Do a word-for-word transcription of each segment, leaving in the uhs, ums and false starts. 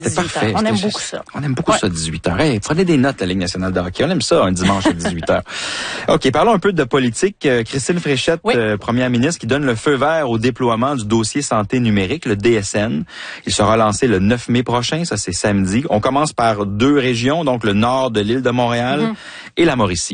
C'est parfait. On aime beaucoup ça. On aime beaucoup ouais. ça, dix-huit heures. Hey, prenez des notes, la Ligue nationale de hockey. On aime ça, un dimanche à dix-huit heures. OK, parlons un peu de politique. Euh, Christine Fréchette, oui. euh, première ministre, qui donne le feu vert au déploiement du dossier santé numérique, le D S N. Il sera lancé le neuf mai prochain, ça c'est samedi. On commence par deux régions, donc le nord de l'île de Montréal mm-hmm. et la Mauricie.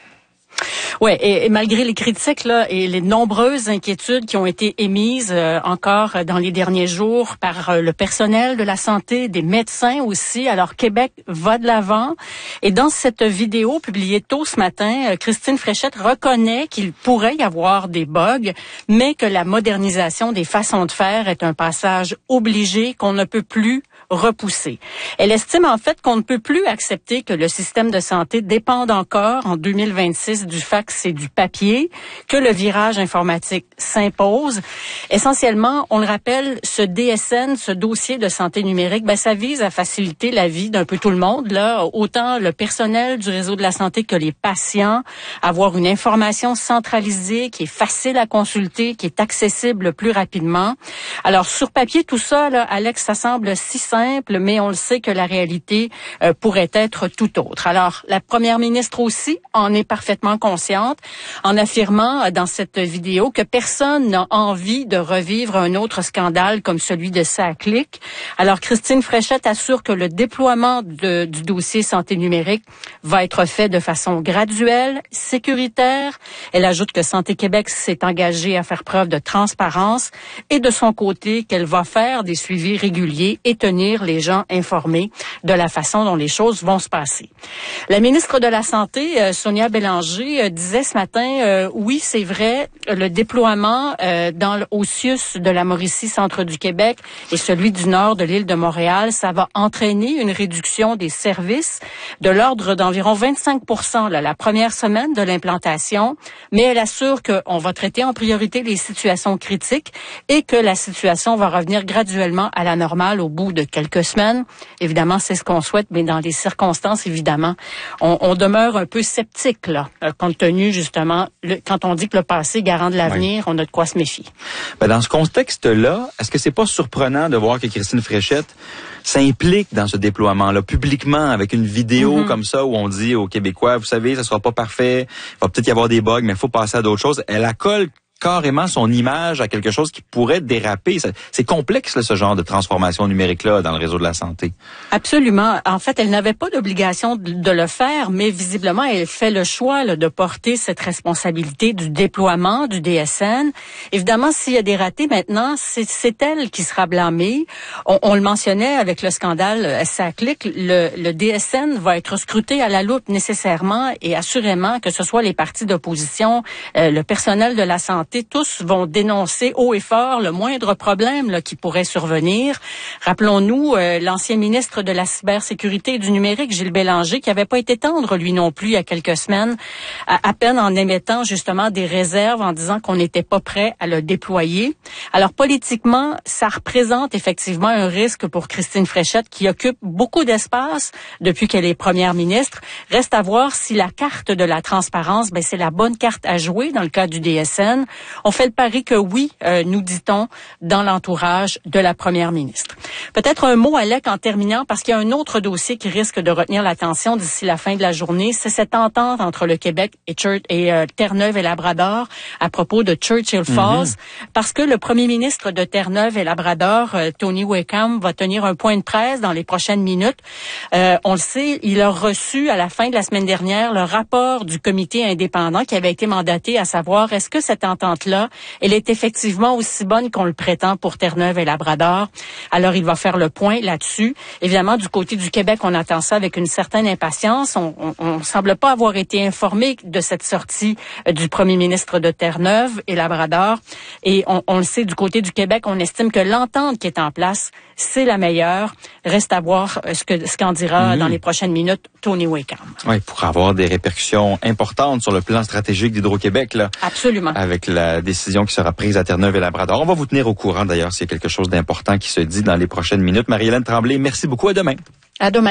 Oui, et, et malgré les critiques là et les nombreuses inquiétudes qui ont été émises euh, encore dans les derniers jours par euh, le personnel de la santé, des médecins aussi, alors Québec va de l'avant. Et dans cette vidéo publiée tôt ce matin, euh, Christine Fréchette reconnaît qu'il pourrait y avoir des bugs, mais que la modernisation des façons de faire est un passage obligé qu'on ne peut plus repousser. Elle estime en fait qu'on ne peut plus accepter que le système de santé dépende encore en deux mille vingt-six du fax et du papier, que le virage informatique s'impose. Essentiellement, on le rappelle, ce D S N, ce dossier de santé numérique, ben ça vise à faciliter la vie d'un peu tout le monde, là, autant le personnel du réseau de la santé que les patients, avoir une information centralisée qui est facile à consulter, qui est accessible plus rapidement. Alors sur papier, tout ça, là, Alex, ça semble si simple, mais on le sait que la réalité euh, pourrait être tout autre. Alors la première ministre aussi en est parfaitement consciente en affirmant euh, dans cette vidéo que personne n'a envie de revivre un autre scandale comme celui de SACLIC. Alors Christine Fréchette assure que le déploiement de, du dossier santé numérique va être fait de façon graduelle, sécuritaire. Elle ajoute que Santé Québec s'est engagée à faire preuve de transparence et de son côté qu'elle va faire des suivis réguliers et tenir les gens informés de la façon dont les choses vont se passer. La ministre de la Santé, euh, Sonia Bélanger, euh, disait ce matin, euh, oui, c'est vrai, le déploiement euh, dans au C I U S de la Mauricie, centre du Québec, et celui du nord de l'île de Montréal, ça va entraîner une réduction des services de l'ordre d'environ vingt-cinq pour cent là, la première semaine de l'implantation, mais elle assure qu'on va traiter en priorité les situations critiques et que la situation va revenir graduellement à la normale au bout de quelques semaines. Évidemment, c'est ce qu'on souhaite, mais dans les circonstances, évidemment, on, on demeure un peu sceptique, là, compte tenu, justement, le, quand on dit que le passé garant de l'avenir, oui. on a de quoi se méfier. Ben, dans ce contexte-là, est-ce que c'est pas surprenant de voir que Christine Fréchette s'implique dans ce déploiement-là, publiquement, avec une vidéo mm-hmm. comme ça, où on dit aux Québécois, vous savez, ça sera pas parfait, il va peut-être y avoir des bugs, mais il faut passer à d'autres choses. Elle accole carrément son image à quelque chose qui pourrait déraper. C'est complexe, là, ce genre de transformation numérique-là dans le réseau de la santé. Absolument. En fait, elle n'avait pas d'obligation de le faire, mais visiblement, elle fait le choix là, de porter cette responsabilité du déploiement du D S N. Évidemment, s'il y a des ratés maintenant, c'est elle qui sera blâmée. On, on le mentionnait avec le scandale SACLIC, le, le D S N va être scruté à la loupe nécessairement et assurément que ce soit les partis d'opposition, euh, le personnel de la santé, tous vont dénoncer haut et fort le moindre problème là, qui pourrait survenir. Rappelons-nous euh, l'ancien ministre de la cybersécurité et du numérique, Gilles Bélanger, qui n'avait pas été tendre, lui non plus, il y a quelques semaines, à, à peine en émettant justement des réserves en disant qu'on n'était pas prêt à le déployer. Alors politiquement, ça représente effectivement un risque pour Christine Fréchette, qui occupe beaucoup d'espace depuis qu'elle est première ministre. Reste à voir si la carte de la transparence, ben c'est la bonne carte à jouer dans le cas du D S N. On fait le pari que oui, euh, nous dit-on, dans l'entourage de la première ministre. Peut-être un mot, Alec, en terminant, parce qu'il y a un autre dossier qui risque de retenir l'attention d'ici la fin de la journée, c'est cette entente entre le Québec et, Church et euh, Terre-Neuve et Labrador à propos de Churchill Falls, mm-hmm. parce que le premier ministre de Terre-Neuve et Labrador, euh, Tony Wakeham, va tenir un point de presse dans les prochaines minutes. Euh, on le sait, il a reçu à la fin de la semaine dernière le rapport du comité indépendant qui avait été mandaté à savoir est-ce que cette entente-là, elle est effectivement aussi bonne qu'on le prétend pour Terre-Neuve et Labrador. Alors, il va faire le point là-dessus. Évidemment, du côté du Québec, on attend ça avec une certaine impatience. On ne semble pas avoir été informé de cette sortie euh, du premier ministre de Terre-Neuve et Labrador. Et on, on le sait, du côté du Québec, on estime que l'entente qui est en place, c'est la meilleure. Reste à voir euh, ce que ce qu'en dira mmh. dans les prochaines minutes Tony Wakeham. Oui, pour avoir des répercussions importantes sur le plan stratégique d'Hydro-Québec, là. Absolument. Avec la décision qui sera prise à Terre-Neuve et Labrador. On va vous tenir au courant, d'ailleurs, s'il y a quelque chose d'important qui se dit dans les prochaines minutes. Marie-Hélène Tremblay, merci beaucoup. À demain. À demain.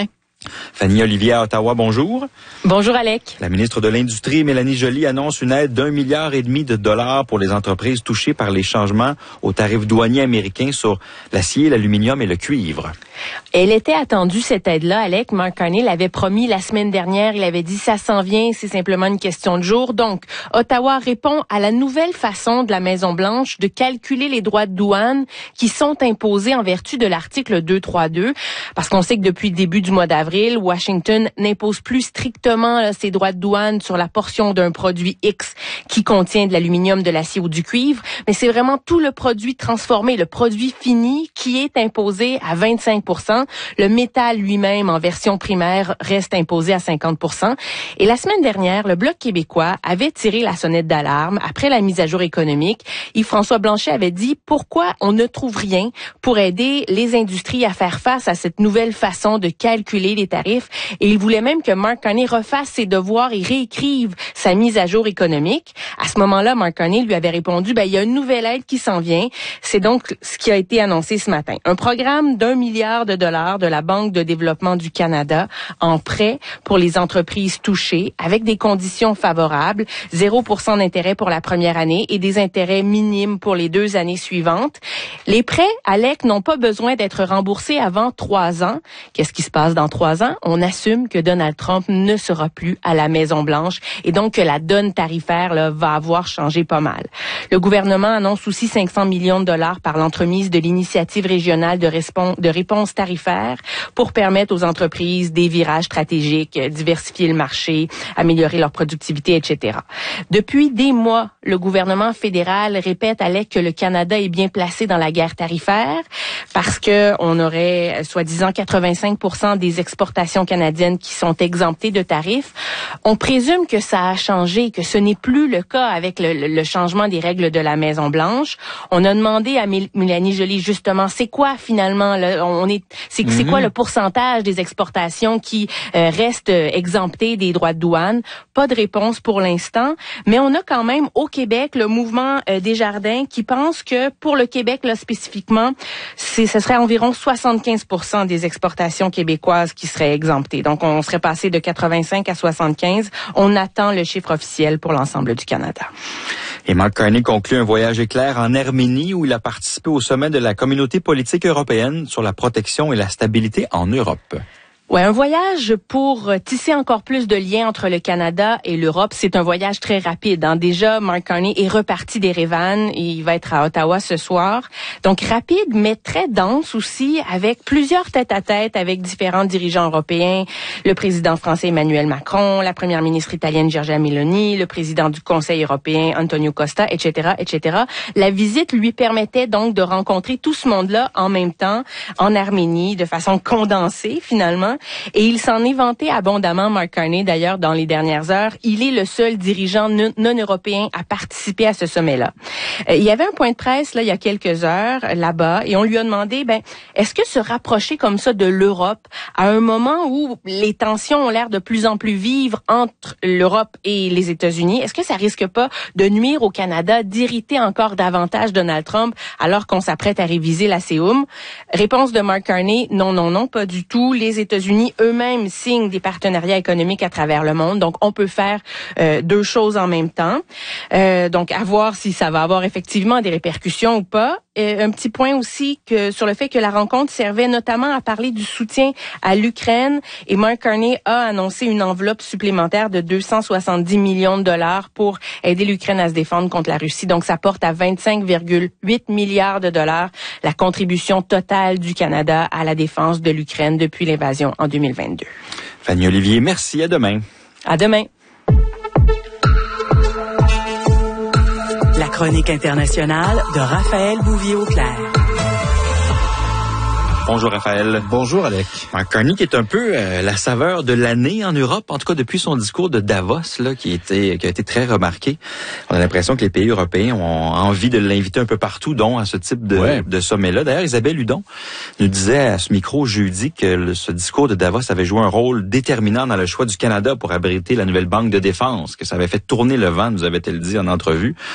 Fanny Olivier à Ottawa, bonjour. Bonjour, Alec. La ministre de l'Industrie, Mélanie Joly, annonce une aide d'un milliard et demi de dollars pour les entreprises touchées par les changements aux tarifs douaniers américains sur l'acier, l'aluminium et le cuivre. Elle était attendue, cette aide-là, Alec. Mark Carney l'avait promis la semaine dernière. Il avait dit, ça s'en vient, c'est simplement une question de jours. Donc, Ottawa répond à la nouvelle façon de la Maison-Blanche de calculer les droits de douane qui sont imposés en vertu de l'article deux cent trente-deux. Parce qu'on sait que depuis le début du mois d'avril, Washington n'impose plus strictement là, ses droits de douane sur la portion d'un produit X qui contient de l'aluminium, de l'acier ou du cuivre. Mais c'est vraiment tout le produit transformé, le produit fini qui est imposé à vingt-cinq pour cent. Le métal lui-même, en version primaire, reste imposé à cinquante pour cent. Et la semaine dernière, le Bloc québécois avait tiré la sonnette d'alarme après la mise à jour économique. Yves-François Blanchet avait dit pourquoi on ne trouve rien pour aider les industries à faire face à cette nouvelle façon de calculer les tarifs. Et il voulait même que Mark Carney refasse ses devoirs et réécrive sa mise à jour économique. À ce moment-là, Mark Carney lui avait répondu, ben, il y a une nouvelle aide qui s'en vient. C'est donc ce qui a été annoncé ce matin. Un programme d'un milliard de dollars de la Banque de développement du Canada en prêt pour les entreprises touchées avec des conditions favorables, zéro pour cent d'intérêt pour la première année et des intérêts minimes pour les deux années suivantes. Les prêts, Alec, n'ont pas besoin d'être remboursés avant trois ans. Qu'est-ce qui se passe dans trois ans? On assume que Donald Trump ne sera plus à la Maison-Blanche et donc que la donne tarifaire là, va avoir changé pas mal. Le gouvernement annonce aussi cinq cents millions de dollars par l'entremise de l'initiative régionale de, respons- de réponse tarifaire pour permettre aux entreprises des virages stratégiques, diversifier le marché, améliorer leur productivité, et cetera. Depuis des mois, le gouvernement fédéral répète, Alec, que le Canada est bien placé dans la guerre tarifaire parce que on aurait, soi-disant, quatre-vingt-cinq pour cent des exportations canadiennes qui sont exemptées de tarifs. On présume que ça a changé, que ce n'est plus le cas avec le, le changement des règles de la Maison-Blanche. On a demandé à Mélanie Joly, justement, c'est quoi finalement, là, on est C'est, mm-hmm. c'est quoi le pourcentage des exportations qui euh, restent euh, exemptées des droits de douane? Pas de réponse pour l'instant, mais on a quand même au Québec le mouvement euh, Desjardins qui pense que pour le Québec là spécifiquement, c'est ce serait environ soixante-quinze pour cent des exportations québécoises qui seraient exemptées. Donc on serait passé de quatre-vingt-cinq à soixante-quinze. On attend le chiffre officiel pour l'ensemble du Canada. Et Mark Carney conclut un voyage éclair en Arménie où il a participé au sommet de la communauté politique européenne sur la protection et la stabilité en Europe. Ouais, un voyage pour tisser encore plus de liens entre le Canada et l'Europe. C'est un voyage très rapide. Hein. Déjà, Mark Carney est reparti d'Erevan et il va être à Ottawa ce soir. Donc rapide, mais très dense aussi, avec plusieurs tête-à-tête avec différents dirigeants européens. Le président français Emmanuel Macron, la première ministre italienne Giorgia Meloni, le président du Conseil européen Antonio Costa, et cetera, et cetera. La visite lui permettait donc de rencontrer tout ce monde-là en même temps, en Arménie, de façon condensée finalement. Et il s'en est vanté abondamment, Mark Carney, d'ailleurs, dans les dernières heures. Il est le seul dirigeant non-européen à participer à ce sommet-là. Euh, il y avait un point de presse, là, il y a quelques heures, là-bas, et on lui a demandé, ben, est-ce que se rapprocher comme ça de l'Europe, à un moment où les tensions ont l'air de plus en plus vives entre l'Europe et les États-Unis, est-ce que ça risque pas de nuire au Canada, d'irriter encore davantage Donald Trump, alors qu'on s'apprête à réviser la C O M? Réponse de Mark Carney, non, non, non, pas du tout. Les États-Unis États-Unis eux-mêmes signent des partenariats économiques à travers le monde. Donc, on peut faire euh, deux choses en même temps. Euh, donc, à voir si ça va avoir effectivement des répercussions ou pas. Euh, un petit point aussi que sur le fait que la rencontre servait notamment à parler du soutien à l'Ukraine. Et Mark Carney a annoncé une enveloppe supplémentaire de deux cent soixante-dix millions de dollars pour aider l'Ukraine à se défendre contre la Russie. Donc, ça porte à vingt-cinq virgule huit milliards de dollars la contribution totale du Canada à la défense de l'Ukraine depuis l'invasion en deux mille vingt-deux. Fanny Olivier, merci. À demain. À demain. La chronique internationale de Raphaël Bouvier-Auclair. Bonjour Raphaël. Bonjour Alec. Mark Carney qui est un peu euh, la saveur de l'année en Europe, en tout cas depuis son discours de Davos là, qui était qui a été très remarqué. On a l'impression que les pays européens ont envie de l'inviter un peu partout, dont à ce type de, ouais. de sommet-là. D'ailleurs, Isabelle Hudon nous disait à ce micro jeudi que le, ce discours de Davos avait joué un rôle déterminant dans le choix du Canada pour abriter la nouvelle banque de défense, que ça avait fait tourner le vent, nous avait-elle dit en entrevue.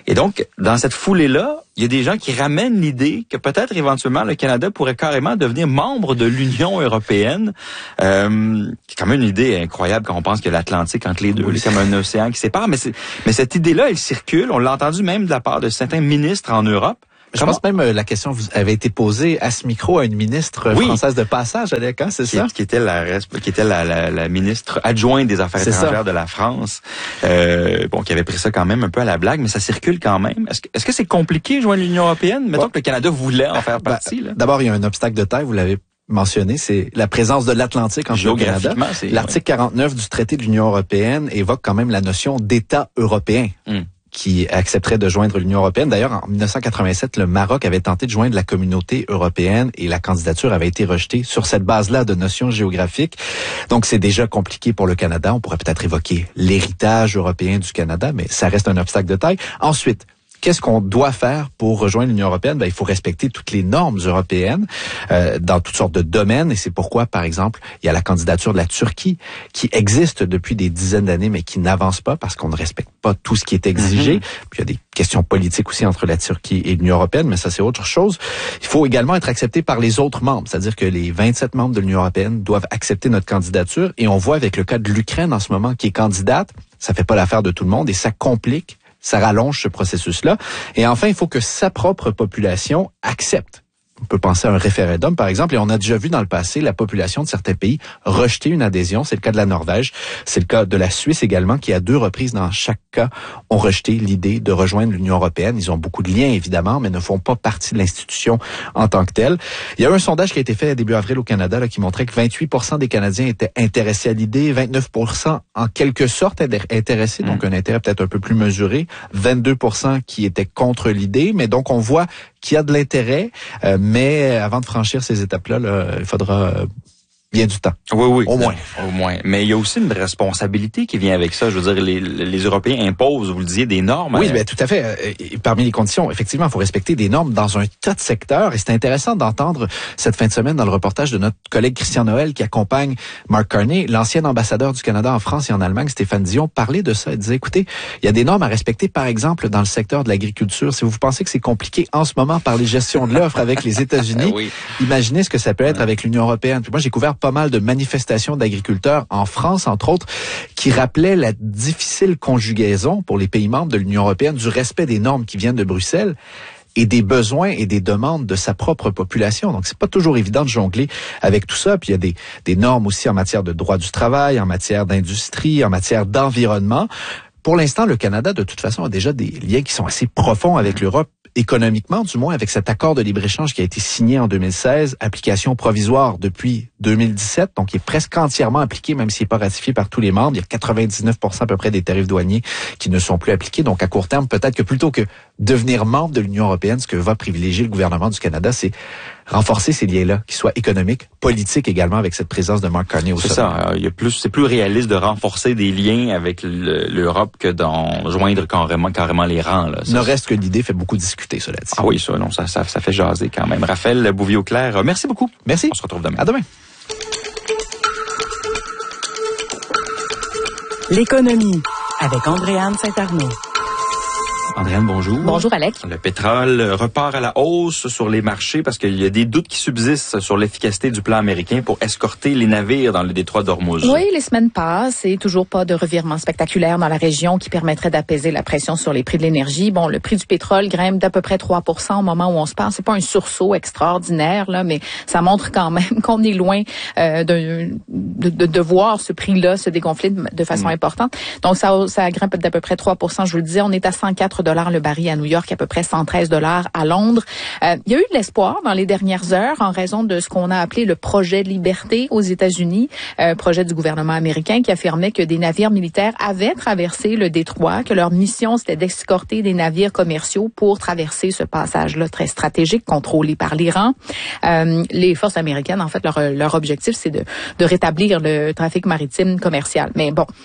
Et donc, dans cette foulée-là, il y a des gens qui ramènent l'idée que peut-être éventuellement le Canada pourrait carrément devenir membre de l'Union européenne. Euh, c'est quand même une idée incroyable quand on pense que l'Atlantique entre les deux, oui. C'est comme un océan qui sépare. Mais, c'est, mais cette idée-là, elle circule. On l'a entendu même de la part de certains ministres en Europe. Je Comment? pense même euh, la question vous avait été posée à ce micro à une ministre oui. française de passage, Alec, hein, c'est qui, ça? Qui était la qui était la, la, la ministre adjointe des Affaires c'est étrangères ça. de la France. Euh, bon, qui avait pris ça quand même un peu à la blague, mais ça circule quand même. Est-ce que est-ce que c'est compliqué de joindre l'Union européenne? Mettons ouais. que le Canada voulait en faire partie. Là. D'abord, il y a un obstacle de taille, vous l'avez mentionné, c'est la présence de l'Atlantique entre le Canada. L'article ouais. quarante-neuf du traité de l'Union européenne évoque quand même la notion d'État européen. Hum. qui accepterait de joindre l'Union européenne. D'ailleurs, en dix-neuf cent quatre-vingt-sept, le Maroc avait tenté de joindre la communauté européenne et la candidature avait été rejetée sur cette base-là de notions géographiques. Donc, c'est déjà compliqué pour le Canada. On pourrait peut-être évoquer l'héritage européen du Canada, mais ça reste un obstacle de taille. Ensuite, qu'est-ce qu'on doit faire pour rejoindre l'Union européenne? Ben, il faut respecter toutes les normes européennes euh, dans toutes sortes de domaines. Et c'est pourquoi, par exemple, il y a la candidature de la Turquie qui existe depuis des dizaines d'années, mais qui n'avance pas parce qu'on ne respecte pas tout ce qui est exigé. Mm-hmm. Puis il y a des questions politiques aussi entre la Turquie et l'Union européenne, mais ça, c'est autre chose. Il faut également être accepté par les autres membres, c'est-à-dire que les vingt-sept membres de l'Union européenne doivent accepter notre candidature. Et on voit avec le cas de l'Ukraine en ce moment qui est candidate, ça fait pas l'affaire de tout le monde et ça complique. Ça rallonge ce processus-là. Et enfin, il faut que sa propre population accepte. On peut penser à un référendum, par exemple, et on a déjà vu dans le passé la population de certains pays rejeter une adhésion. C'est le cas de la Norvège, c'est le cas de la Suisse également, qui à deux reprises dans chaque cas ont rejeté l'idée de rejoindre l'Union européenne. Ils ont beaucoup de liens, évidemment, mais ne font pas partie de l'institution en tant que telle. Il y a eu un sondage qui a été fait début avril au Canada là, qui montrait que vingt-huit pour cent des Canadiens étaient intéressés à l'idée, vingt-neuf pour cent en quelque sorte intéressés, donc un intérêt peut-être un peu plus mesuré, vingt-deux pour cent qui étaient contre l'idée, mais donc on voit qu'il y a de l'intérêt, euh, mais avant de franchir ces étapes-là, là, il faudra euh, bien du temps. Oui, oui. Au moins. Au moins. Mais il y a aussi une responsabilité qui vient avec ça. Je veux dire, les, les Européens imposent, vous le disiez, des normes. Oui, bien, tout à fait. Et parmi les conditions, effectivement, il faut respecter des normes dans un tas de secteurs. Et c'est intéressant d'entendre cette fin de semaine dans le reportage de notre collègue Christian Noël qui accompagne Mark Carney, l'ancien ambassadeur du Canada en France et en Allemagne, Stéphane Dion, parler de ça. Il disait, écoutez, il y a des normes à respecter, par exemple, dans le secteur de l'agriculture. Si vous pensez que c'est compliqué en ce moment par les gestions de l'offre avec les États-Unis, oui. Imaginez ce que ça peut être avec l'Union européenne. Puis moi, j'ai couvert pas mal de manifestations d'agriculteurs en France, entre autres, qui rappelaient la difficile conjugaison pour les pays membres de l'Union européenne du respect des normes qui viennent de Bruxelles et des besoins et des demandes de sa propre population. Donc, c'est pas toujours évident de jongler avec tout ça. Puis, il y a des, des normes aussi en matière de droit du travail, en matière d'industrie, en matière d'environnement. Pour l'instant, le Canada, de toute façon, a déjà des liens qui sont assez profonds avec l'Europe, économiquement, du moins, avec cet accord de libre-échange qui a été signé en deux mille seize, application provisoire depuis deux mille dix-sept, donc il est presque entièrement appliqué, même s'il n'est pas ratifié par tous les membres. Il y a quatre-vingt-dix-neuf pour cent à peu près des tarifs douaniers qui ne sont plus appliqués. Donc, à court terme, peut-être que plutôt que devenir membre de l'Union européenne, ce que va privilégier le gouvernement du Canada, c'est renforcer ces liens-là, qu'ils soient économiques, politiques également, avec cette présence de Mark Carney au sommet. C'est ça. Il y a plus, c'est plus réaliste de renforcer des liens avec l'Europe que d'en joindre carrément, carrément les rangs. Là. Ça, ne reste que l'idée fait beaucoup discuter, cela dit. Ah oui, ça, non, ça, ça, ça fait jaser quand même. Raphaël Bouvier-Auclair, merci beaucoup. Merci. On se retrouve demain. À demain. L'économie avec Andréane Saint-Arnaud. Andréane, bonjour. Bonjour, Alec. Le pétrole repart à la hausse sur les marchés parce qu'il y a des doutes qui subsistent sur l'efficacité du plan américain pour escorter les navires dans le détroit d'Ormuz. Oui, les semaines passent et toujours pas de revirement spectaculaire dans la région qui permettrait d'apaiser la pression sur les prix de l'énergie. Bon, le prix du pétrole grimpe d'à peu près trois pour cent au moment où on se parle. C'est pas un sursaut extraordinaire, là, mais ça montre quand même qu'on est loin euh, de, de, de, de voir ce prix-là se dégonfler de, de façon mmh. importante. Donc, ça, ça grimpe d'à peu près trois pour cent. Je vous le disais, on est à cent quatre dollars le baril à New York, à peu près cent treize dollars à Londres. Euh, il y a eu de l'espoir dans les dernières heures en raison de ce qu'on a appelé le projet de liberté aux États-Unis, euh, projet du gouvernement américain qui affirmait que des navires militaires avaient traversé le détroit, que leur mission c'était d'escorter des navires commerciaux pour traverser ce passage-là très stratégique contrôlé par l'Iran. Euh, les forces américaines, en fait, leur, leur objectif c'est de, de rétablir le trafic maritime commercial. Mais bon,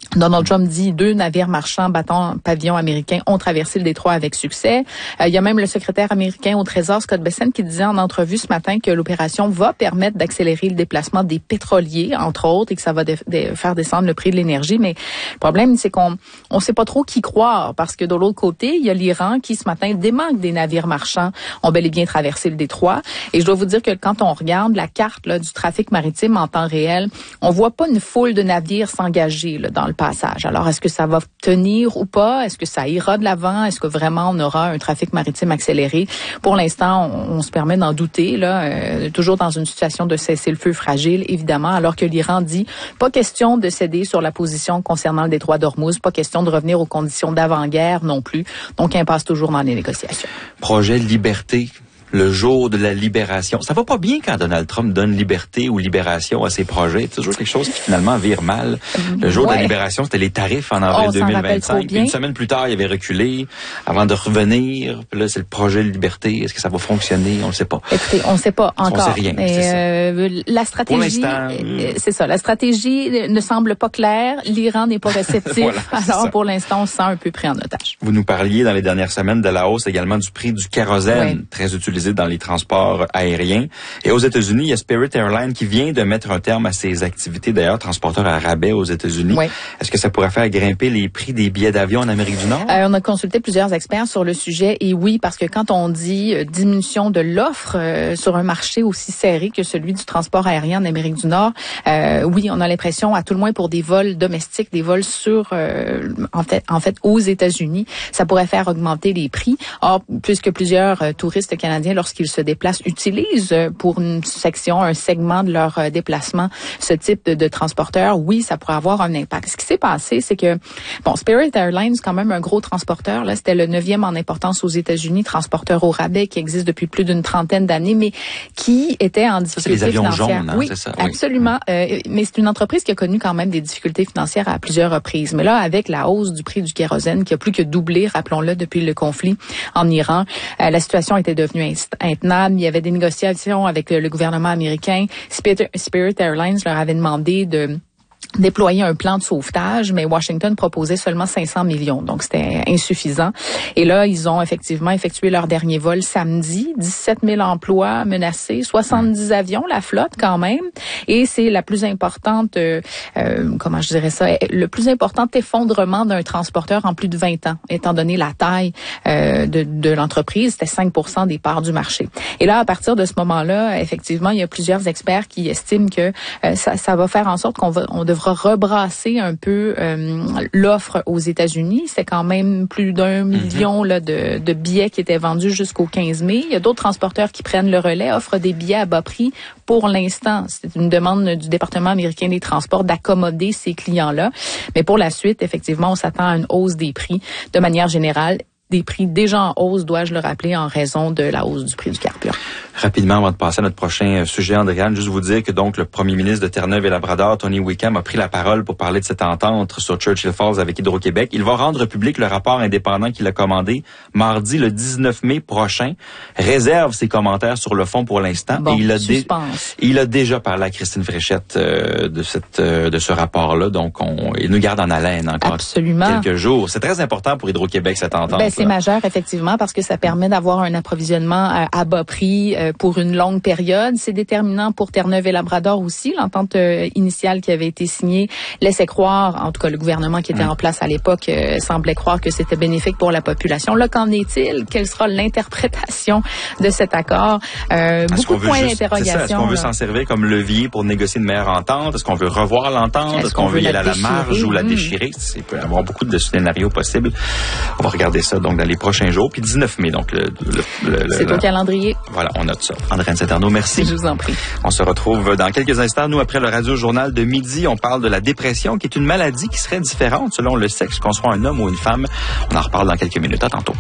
Donald Trump dit deux navires marchands battant pavillon américain ont traversé le détroit avec succès. Euh, il y a même le secrétaire américain au Trésor, Scott Bessent, qui disait en entrevue ce matin que l'opération va permettre d'accélérer le déplacement des pétroliers, entre autres, et que ça va de, de faire descendre le prix de l'énergie. Mais le problème, c'est qu'on on sait pas trop qui croire, parce que de l'autre côté, il y a l'Iran qui, ce matin, dément que des navires marchands ont bel et bien traversé le détroit. Et je dois vous dire que quand on regarde la carte là, du trafic maritime en temps réel, on voit pas une foule de navires s'engager là, dans le passage. Alors, est-ce que ça va tenir ou pas? Est-ce que ça ira de l'avant? Est-ce que vraiment on aura un trafic maritime accéléré? Pour l'instant, on, on se permet d'en douter, là, euh, toujours dans une situation de cessez-le-feu fragile, évidemment, alors que l'Iran dit pas question de céder sur la position concernant le détroit d'Ormuz, pas question de revenir aux conditions d'avant-guerre non plus. Donc, il passe toujours dans les négociations. Projet liberté. Le jour de la libération. Ça va pas bien quand Donald Trump donne liberté ou libération à ses projets. C'est toujours quelque chose qui finalement vire mal. Le jour ouais. de la libération, c'était les tarifs en avril oh, deux mille vingt-cinq. Puis une semaine plus tard, il avait reculé avant de revenir. Puis là, c'est le projet de liberté. Est-ce que ça va fonctionner? On le sait pas. Écoutez, on ne sait pas encore. On sait rien. Mais, c'est euh, la stratégie, euh, c'est ça. La stratégie ne semble pas claire. L'Iran n'est pas réceptif. voilà, Alors, pour l'instant, on se sent un peu pris en otage. Vous nous parliez dans les dernières semaines de la hausse également du prix du kérosène, oui. très utilisé dans les transports aériens. Et aux États-Unis, il y a Spirit Airlines qui vient de mettre un terme à ses activités, d'ailleurs, transporteur à rabais aux États-Unis. Oui. Est-ce que ça pourrait faire grimper les prix des billets d'avion en Amérique du Nord? Euh, on a consulté plusieurs experts sur le sujet et oui, parce que quand on dit euh, diminution de l'offre euh, sur un marché aussi serré que celui du transport aérien en Amérique du Nord, euh, oui, on a l'impression, à tout le moins pour des vols domestiques, des vols sur, euh, en fait, en fait, aux États-Unis, ça pourrait faire augmenter les prix. Or, puisque plusieurs euh, touristes canadiens, lorsqu'ils se déplacent, utilisent pour une section, un segment de leur euh, déplacement, ce type de, de transporteur, oui, ça pourrait avoir un impact. Ce qui s'est passé, c'est que, bon, Spirit Airlines, quand même un gros transporteur, là, c'était le neuvième en importance aux États-Unis, transporteur au rabais qui existe depuis plus d'une trentaine d'années, mais qui était en difficulté ça, c'est les avions financière. Jaunes, hein, oui, c'est ça, absolument. Oui. Euh, mais c'est une entreprise qui a connu quand même des difficultés financières à plusieurs reprises. Mais là, avec la hausse du prix du kérosène qui a plus que doublé, rappelons-le, depuis le conflit en Iran, euh, la situation était devenue intenable. Il y avait des négociations avec le, le gouvernement américain. Spirit, Spirit Airlines leur avait demandé de déployer un plan de sauvetage, mais Washington proposait seulement cinq cents millions, donc c'était insuffisant. Et là, ils ont effectivement effectué leur dernier vol samedi, dix-sept mille emplois menacés, soixante-dix avions, la flotte quand même, et c'est la plus importante, euh, euh, comment je dirais ça, le plus important effondrement d'un transporteur en plus de vingt ans, étant donné la taille euh, de, de l'entreprise, c'était cinq pour cent des parts du marché. Et là, à partir de ce moment-là, effectivement, il y a plusieurs experts qui estiment que euh, ça, ça va faire en sorte qu'on va, on devra rebrasser un peu euh, l'offre aux États-Unis. C'est quand même plus d'un million là, de, de billets qui étaient vendus jusqu'au quinze mai. Il y a d'autres transporteurs qui prennent le relais, offrent des billets à bas prix pour l'instant. C'est une demande du département américain des transports d'accommoder ces clients-là. Mais pour la suite, effectivement, on s'attend à une hausse des prix de manière générale. Des prix déjà en hausse, dois-je le rappeler, en raison de la hausse du prix du carburant. Rapidement, avant de passer à notre prochain sujet, Andréane, juste vous dire que donc le premier ministre de Terre-Neuve et Labrador, Tony Wickham, a pris la parole pour parler de cette entente sur Churchill Falls avec Hydro-Québec. Il va rendre public le rapport indépendant qu'il a commandé mardi le dix-neuf mai prochain. Réserve ses commentaires sur le fond pour l'instant. Bon, et il a, dé- il a déjà parlé à Christine Fréchette euh, de cette euh, de ce rapport-là. Donc, on, il nous garde en haleine encore Absolument. quelques jours. C'est très important pour Hydro-Québec, cette entente. Ben, c'est majeur, effectivement, parce que ça permet d'avoir un approvisionnement à, à bas prix euh, pour une longue période. C'est déterminant pour Terre-Neuve et Labrador aussi. L'entente euh, initiale qui avait été signée laissait croire, en tout cas le gouvernement qui était mmh. en place à l'époque euh, semblait croire que c'était bénéfique pour la population. Là, qu'en est-il? Quelle sera l'interprétation de cet accord? Euh, beaucoup de points d'interrogation. Est-ce qu'on veut s'en servir comme levier pour négocier une meilleure entente? Est-ce qu'on veut revoir l'entente? Est-ce, Est-ce qu'on, qu'on veut y aller à la marge ou la mmh. déchirer? Il peut y avoir beaucoup de scénarios possibles. On va regarder ça donc dans les prochains jours. Puis dix-neuf mai, donc le... le, le C'est le, au calendrier. Voilà, on note ça. Andréane Saint-Arnaud, merci. Je vous en prie. On se retrouve dans quelques instants. Nous, après le radio-journal de midi, on parle de la dépression, qui est une maladie qui serait différente selon le sexe, qu'on soit un homme ou une femme. On en reparle dans quelques minutes. À tantôt.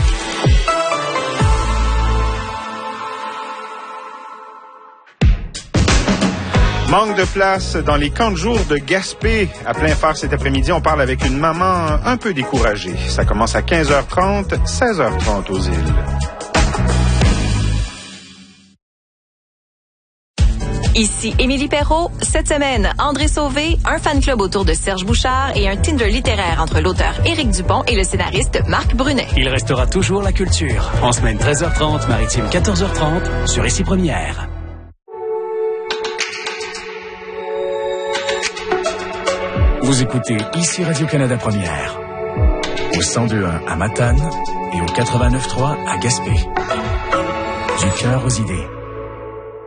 Manque de place dans les camps de jour de Gaspé. À plein phare cet après-midi, on parle avec une maman un peu découragée. Ça commence à quinze heures trente, seize heures trente aux îles. Ici Émilie Perrault. Cette semaine, André Sauvé, un fan club autour de Serge Bouchard et un Tinder littéraire entre l'auteur Éric Dupont et le scénariste Marc Brunet. Il restera toujours la culture. En semaine treize heures trente, maritime quatorze heures trente, sur Ici Première. Vous écoutez Ici Radio-Canada Première. Au cent deux point un à Matane et au quatre-vingt-neuf point trois à Gaspé. Du cœur aux idées.